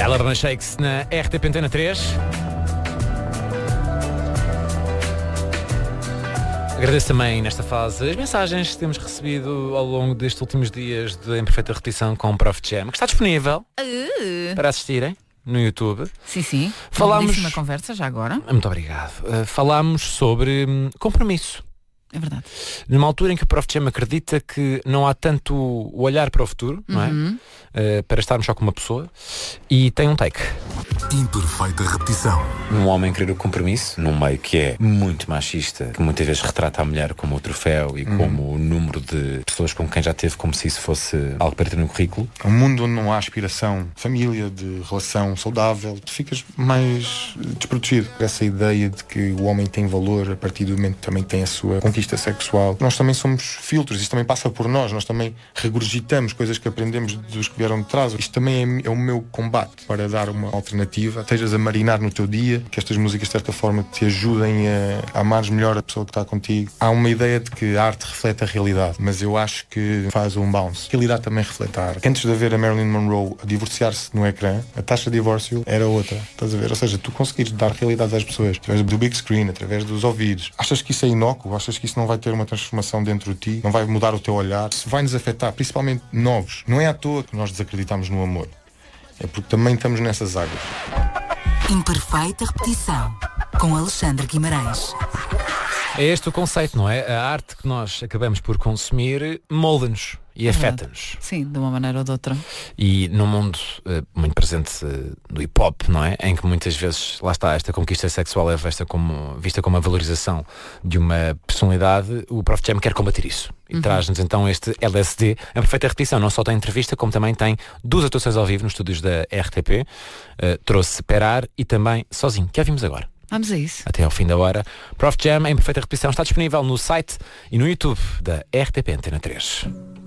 Tyler Shakes na RTP Antena 3. Agradeço também nesta fase as mensagens que temos recebido ao longo destes últimos dias de Em Perfeita Repetição com o Prof Jam, que está disponível para assistirem no YouTube. Sim. Falámos uma conversa já agora. Muito obrigado. Falámos sobre compromisso. É verdade. Numa altura em que o Prof Jam acredita que não há tanto o olhar para o futuro, não é? Para estarmos só com uma pessoa, e tem um take. Imperfeita repetição. Um homem querer o compromisso num meio que é muito machista, que muitas vezes retrata a mulher como o troféu e como o número de pessoas com quem já teve, como se isso fosse algo para ter no currículo. Um mundo onde não há aspiração, família, de relação saudável, tu ficas mais desprotegido. Essa ideia de que o homem tem valor a partir do momento que também tem a sua conquista sexual. Nós também somos filtros, isto também passa por nós também regurgitamos coisas que aprendemos dos que vieram de trás. Isto também é o meu combate para dar uma alternativa. Estejas a marinar no teu dia, que estas músicas de certa forma te ajudem a amares melhor a pessoa que está contigo. Há uma ideia de que a arte reflete a realidade, mas eu acho que faz um bounce. A realidade também reflete a arte. Antes de haver a Marilyn Monroe a divorciar-se no ecrã, a taxa de divórcio era outra. Estás a ver? Ou seja, tu conseguires dar realidade às pessoas através do big screen, através dos ouvidos. Achas que isso é inócuo? Achas que isso não vai ter uma transformação dentro de ti? Não vai mudar o teu olhar? Isso vai nos afetar, principalmente novos. Não é à toa que nós desacreditamos no amor. É porque também estamos nessas águas. Imperfeita repetição com Alexandre Guimarães. É este o conceito, não é? A arte que nós acabamos por consumir molda-nos e afeta-nos. Sim, de uma maneira ou de outra. E num mundo muito presente do hip-hop, não é? Em que muitas vezes, lá está, esta conquista sexual é vista como a valorização de uma personalidade, o Prof Jam quer combater isso. E traz-nos então este LSD, a perfeita repetição. Não só tem entrevista, como também tem 2 atuações ao vivo nos estúdios da RTP. Trouxe Perar e também Sozinho, que já vimos agora. Vamos a isso. Até ao fim da hora. Prof Jam em perfeita repetição está disponível no site e no YouTube da RTP Antena 3.